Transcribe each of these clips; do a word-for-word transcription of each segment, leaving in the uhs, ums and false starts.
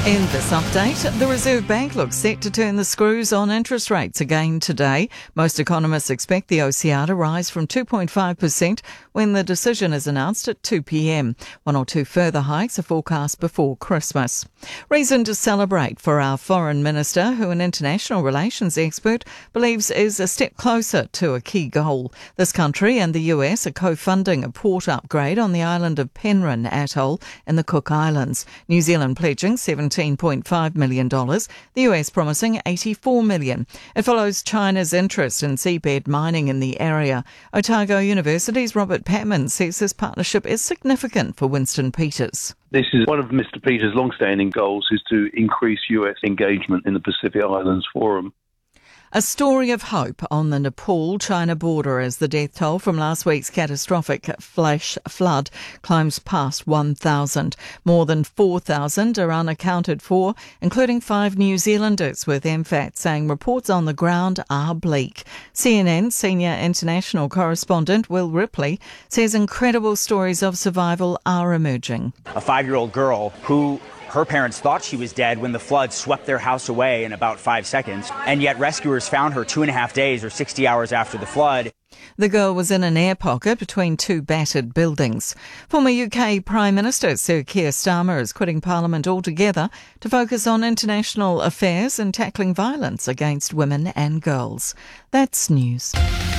In this update, the Reserve Bank looks set to turn the screws on interest rates again today. Most economists expect the O C R to rise from two point five percent when the decision is announced at two p.m. One or two further hikes are forecast before Christmas. Reason to celebrate for our Foreign Minister, who an international relations expert believes is a step closer to a key goal. This country and the U S are co-funding a port upgrade on the island of Penrhyn Atoll in the Cook Islands. New Zealand pledging seventeen point five million dollars, the U S promising eighty-four million dollars. It follows China's interest in seabed mining in the area. Otago University's Robert Patman says this partnership is significant for Winston Peters. This is one of Mister Peters' long-standing goals, is to increase U S engagement in the Pacific Islands Forum. A story of hope on the Nepal-China border as the death toll from last week's catastrophic flash flood climbs past one thousand. More than four thousand are unaccounted for, including five New Zealanders, with M FAT saying reports on the ground are bleak. C N N senior international correspondent Will Ripley says incredible stories of survival are emerging. A five-year-old girl who her parents thought she was dead when the flood swept their house away in about five seconds, and yet rescuers found her two and a half days or sixty hours after the flood. The girl was in an air pocket between two battered buildings. Former U K Prime Minister Sir Keir Starmer is quitting Parliament altogether to focus on international affairs and tackling violence against women and girls. That's news.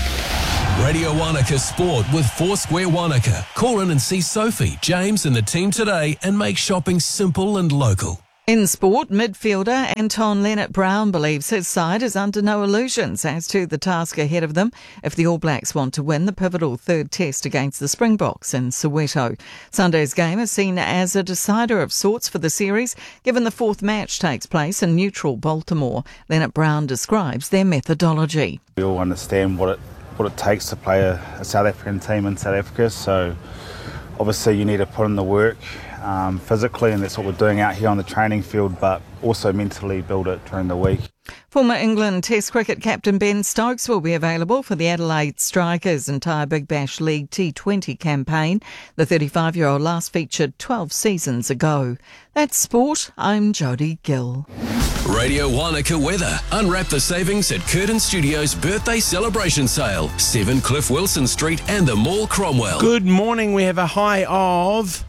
Radio Wanaka Sport with Foursquare Wanaka. Call in and see Sophie, James and the team today and make shopping simple and local. In sport, midfielder Anton Lienert-Brown believes his side is under no illusions as to the task ahead of them if the All Blacks want to win the pivotal third test against the Springboks in Soweto. Sunday's game is seen as a decider of sorts for the series, given the fourth match takes place in neutral Baltimore. Lienert-Brown describes their methodology. We all understand what it what it takes to play a, a South African team in South Africa, so obviously you need to put in the work um, physically, and that's what we're doing out here on the training field, but also mentally build it during the week. Former England Test cricket captain Ben Stokes will be available for the Adelaide Strikers' entire Big Bash League T twenty campaign. The thirty-five-year-old last featured twelve seasons ago. That's sport. I'm Jodie Gill. Radio Wanaka weather. Unwrap the savings at Curtin Studios' birthday celebration sale. seven Cliff Wilson Street and the Mall Cromwell. Good morning. We have a high of...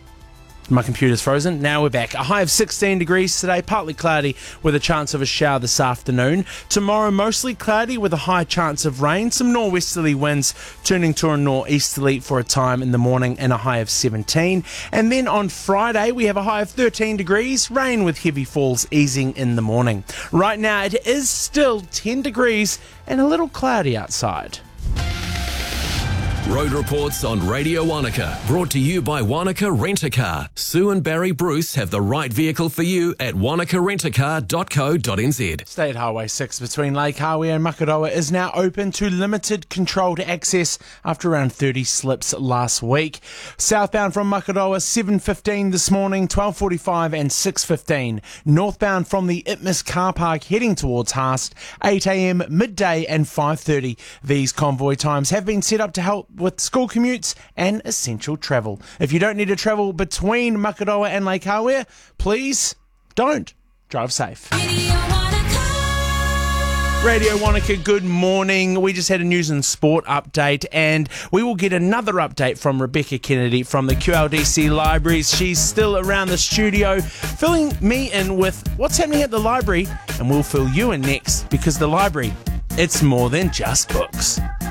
My computer's frozen. Now we're back. A high of sixteen degrees today, partly cloudy with a chance of a shower this afternoon. Tomorrow, mostly cloudy with a high chance of rain. Some norwesterly winds turning to a northeasterly for a time in the morning and a high of seventeen. And then on Friday, we have a high of thirteen degrees, rain with heavy falls easing in the morning. Right now, it is still ten degrees and a little cloudy outside. Road reports on Radio Wanaka, brought to you by Wanaka Rent-A-Car. Sue and Barry Bruce have the right vehicle for you at wanaka rent a car dot co dot n z. State Highway six between Lake Hawi and Makaroa is now open to limited controlled access after around thirty slips last week. Southbound from Makaroa, seven fifteen this morning, twelve forty-five and six fifteen. Northbound from the Itmas car park heading towards Haast, eight a.m, midday and five thirty. These convoy times have been set up to help with school commutes and essential travel. If you don't need to travel between Makaroa and Lake Hawi, please don't. Drive safe. Radio Wanaka. Radio Wanaka, good morning. We just had a news and sport update, and we will get another update from Rebecca Kennedy from the Q L D C Libraries. She's still around the studio, filling me in with what's happening at the library, and we'll fill you in next, because the library, it's more than just books.